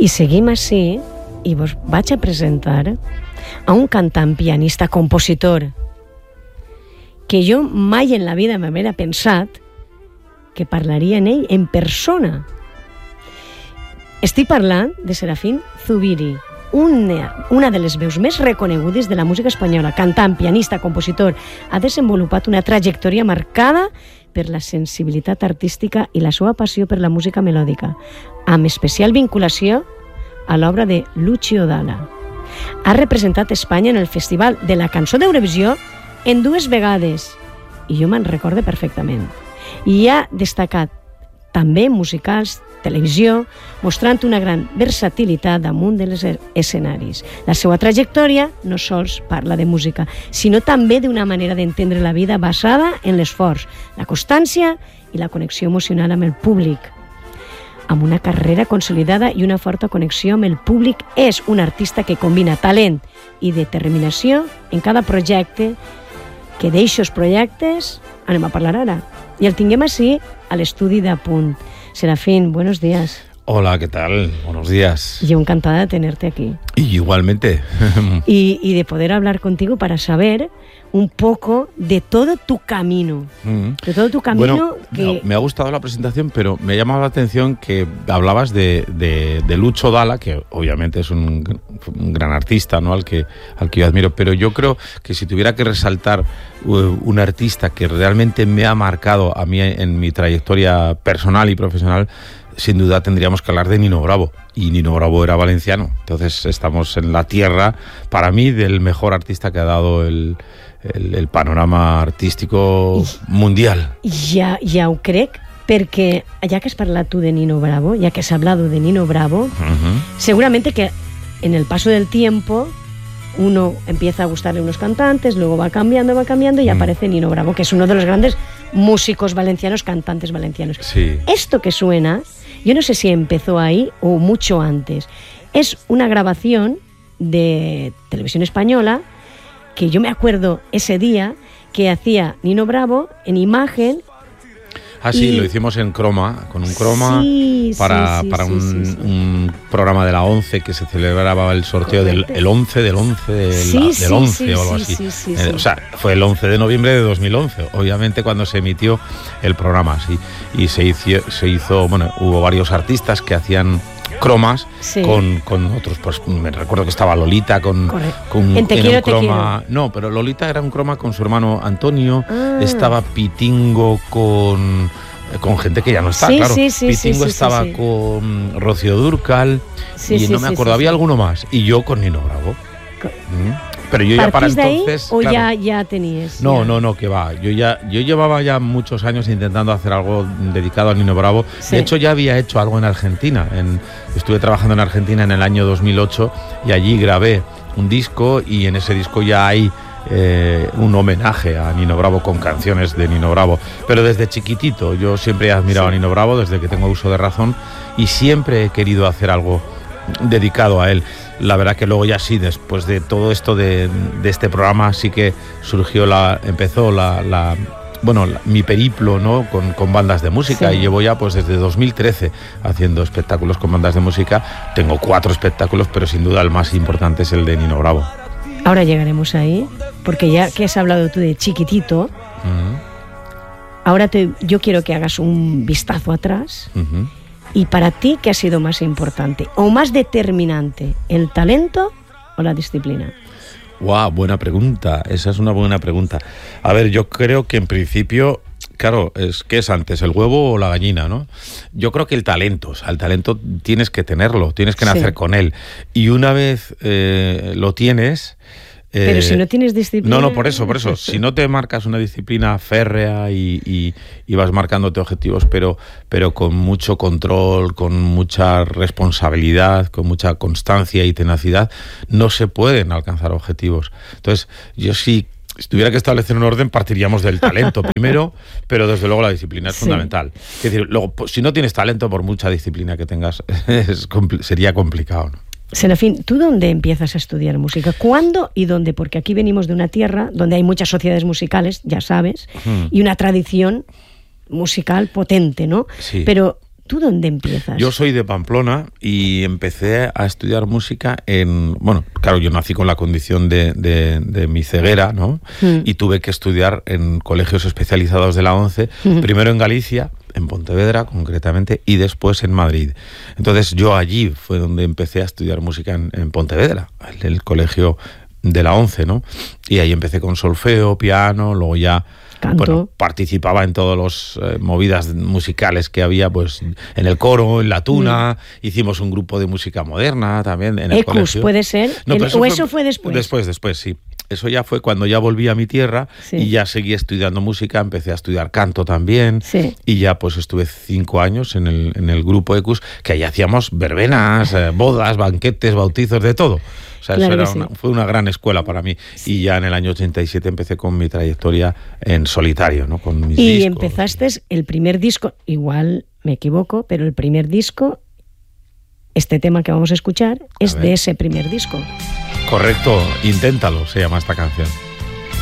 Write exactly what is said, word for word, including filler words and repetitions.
I seguim així i vos vaig a presentar a un cantant, pianista, compositor, que jo mai en la vida m'havia pensat que parlaria en ell en persona. Estic parlant de Serafín Zubiri, una, una de les veus més reconegudes de la música espanyola, cantant, pianista, compositor. Ha desenvolupat una trajectòria marcada per la sensibilitat artística i la seva passió per la música melòdica, amb especial vinculació a l'obra de Lucio Dalla. Ha representat Espanya en el Festival de la Cançó d'Eurovisió en dues vegades, i jo me'n recorde perfectament. I ha destacat també musicals, televisió, mostrant una gran versatilitat damunt dels escenaris. La seva trajectòria no sols parla de música, sinó també d'una manera d'entendre la vida basada en l'esforç, la constància i la connexió emocional amb el públic. Amb una carrera consolidada i una forta connexió amb el públic, és un artista que combina talent i determinació en cada projecte, que d'eixos projectes anem a parlar ara. I el tinguem així a l'estudi d'Apunt. Serafín, buenos días. Hola, ¿qué tal? Buenos días. Yo encantada de tenerte aquí. Y igualmente. y, y de poder hablar contigo para saber un poco de todo tu camino. Mm. De todo tu camino. Bueno, que... no, me ha gustado la presentación, pero me ha llamado la atención que hablabas de, de, de Lucio Dalla, que obviamente es un, un gran artista, ¿no? al, que, al que yo admiro, pero yo creo que si tuviera que resaltar uh, un artista que realmente me ha marcado a mí en mi trayectoria personal y profesional, sin duda tendríamos que hablar de Nino Bravo. Y Nino Bravo era valenciano. Entonces estamos en la tierra, para mí, del mejor artista que ha dado el, el, el panorama artístico mundial. Ja, ja ho crec, perquè ja que has parlat tu de Nino Bravo, ya que has hablado de Nino Bravo, uh-huh. seguramente que en el paso del tiempo uno empieza a gustarle unos cantantes, luego va cambiando, va cambiando y mm. aparece Nino Bravo, que es uno de los grandes músicos valencianos, cantantes valencianos. Sí. Esto que suena, yo no sé si empezó ahí o mucho antes. Es una grabación de Televisión Española que yo me acuerdo ese día que hacía Nino Bravo en imagen. Ah, sí, y... lo hicimos en croma, con un croma sí, para, sí, sí, para sí, un, sí, sí. un programa de la once que se celebraba el sorteo del el once del once del, sí, del sí, once sí, o algo sí, así. Sí, sí, eh, sí. O sea, fue el once de noviembre de dos mil once, obviamente cuando se emitió el programa, sí. Y se hizo, se hizo, bueno, hubo varios artistas que hacían cromas sí. con, con otros, pues me recuerdo que estaba Lolita con, con en Te en quiero, un croma, te quiero. No, pero Lolita era un croma con su hermano Antonio, ah. estaba Pitingo con con gente que ya no está, sí, claro. Sí, sí, Pitingo sí, sí, estaba sí, sí. con Rocío Dúrcal sí, y sí, no me sí, acuerdo, sí, había sí. alguno más y yo con Nino Bravo. Co- ¿Mm? Pero yo ya para entonces, o claro, ya, ya tenías? No, ya. no, no, que va. Yo ya yo llevaba ya muchos años intentando hacer algo dedicado a Nino Bravo. Sí. De hecho, ya había hecho algo en Argentina. En, estuve trabajando en Argentina en el año dos mil ocho y allí grabé un disco y en ese disco ya hay eh, un homenaje a Nino Bravo con canciones de Nino Bravo. Pero desde chiquitito yo siempre he admirado sí. a Nino Bravo desde que tengo uso de razón y siempre he querido hacer algo dedicado a él. La verdad que luego ya sí, después de todo esto de, de este programa, sí que surgió la, empezó la, la bueno, la, mi periplo, ¿no? con, con bandas de música sí. y llevo ya pues desde dos mil trece haciendo espectáculos con bandas de música. Tengo cuatro espectáculos, pero sin duda el más importante es el de Nino Bravo. Ahora llegaremos ahí, porque ya que has hablado tú de chiquitito, uh-huh. ahora te, yo quiero que hagas un vistazo atrás. Uh-huh. Y para ti, ¿qué ha sido más importante o más determinante? ¿El talento o la disciplina? Wow, buena pregunta. Esa es una buena pregunta. A ver, yo creo que en principio, claro, es ¿qué es antes, el huevo o la gallina, no? Yo creo que el talento, o sea, el talento tienes que tenerlo, tienes que nacer sí. con él. Y una vez eh, lo tienes... Eh, Pero si no tienes disciplina... No, no, por eso, por eso. Si no te marcas una disciplina férrea y, y, y vas marcándote objetivos, pero, pero con mucho control, con mucha responsabilidad, con mucha constancia y tenacidad, no se pueden alcanzar objetivos. Entonces, yo sí... Si tuviera que establecer un orden, partiríamos del talento primero, pero desde luego la disciplina es sí. fundamental. Es decir, luego, pues, si no tienes talento, por mucha disciplina que tengas, es, sería complicado, ¿no? Serafín, ¿tú dónde empiezas a estudiar música? ¿Cuándo y dónde? Porque aquí venimos de una tierra donde hay muchas sociedades musicales, ya sabes, hmm. y una tradición musical potente, ¿no? Sí. Pero ¿Tú dónde empiezas? Yo soy de Pamplona y empecé a estudiar música en... Bueno, claro, yo nací con la condición de, de, de mi ceguera, ¿no? Mm. Y tuve que estudiar en colegios especializados de la ONCE, mm. primero en Galicia, en Pontevedra concretamente, y después en Madrid. Entonces yo allí fue donde empecé a estudiar música en, en Pontevedra, en el colegio de la ONCE, ¿no? Y ahí empecé con solfeo, piano, luego ya... Bueno, participaba en todas las eh, movidas musicales que había, pues en el coro, en la tuna, mm. hicimos un grupo de música moderna también en el Ecus, colegio. ¿puede ser? No, el, eso ¿O fue, eso fue después? Después, después, sí. Eso ya fue cuando ya volví a mi tierra, sí. y ya seguí estudiando música, empecé a estudiar canto también, sí. y ya pues estuve cinco años en el, en el grupo Ecus, que ahí hacíamos verbenas, eh, bodas, banquetes, bautizos, de todo. O sea, claro eso era sí. una, fue una gran escuela para mí. Sí. Y ya en el año ochenta y siete empecé con mi trayectoria en solitario, ¿no? Con mis y discos. Empezaste el primer disco, igual me equivoco, pero el primer disco, este tema que vamos a escuchar, a es ver. de ese primer disco. Correcto, Inténtalo, se llama esta canción.